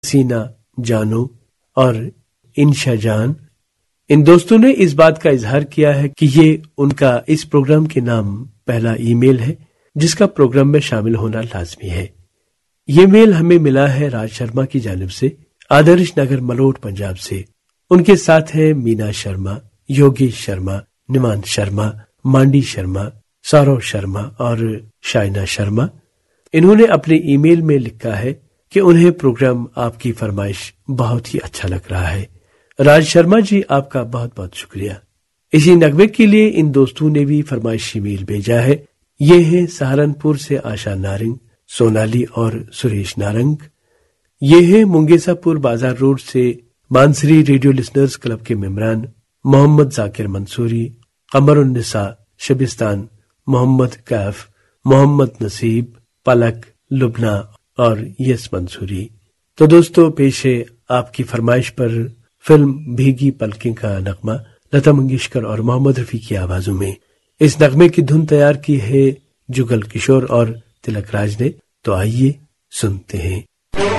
سینا جانو اور انشا جان، ان دوستوں نے اس بات کا اظہار کیا ہے کہ یہ ان کا اس پروگرام کے نام پہلا ای میل ہے جس کا پروگرام میں شامل ہونا لازمی ہے۔ یہ میل ہمیں ملا ہے راج شرما کی جانب سے، آدرش نگر ملوٹ پنجاب سے۔ ان کے ساتھ ہیں مینا شرما، یوگیش شرما، نمان شرما، مانڈی شرما، سارو شرما اور شائنا شرما۔ انہوں نے اپنے ای میل میں لکھا ہے کہ انہیں پروگرام آپ کی فرمائش بہت ہی اچھا لگ رہا ہے۔ راج شرما جی، آپ کا بہت بہت شکریہ۔ اسی نغمے کے لیے ان دوستوں نے بھی فرمائشی میل بھیجا ہے۔ یہ ہیں سہارنپور سے آشا نارنگ، سونالی اور سریش نارنگ۔ یہ ہیں منگیسا پور بازار روڈ سے مانسری ریڈیو لسنرز کلب کے ممبران محمد ذاکر منصوری، قمر النساء شبستان، محمد کیف، محمد نصیب، پلک، لبنہ اور یس منصوری۔ تو دوستو، پیش ہے آپ کی فرمائش پر فلم بھیگی پلکیں کا نغمہ لتا منگیشکر اور محمد رفیع کی آوازوں میں۔ اس نغمے کی دھن تیار کی ہے جگل کشور اور تلک راج نے، تو آئیے سنتے ہیں۔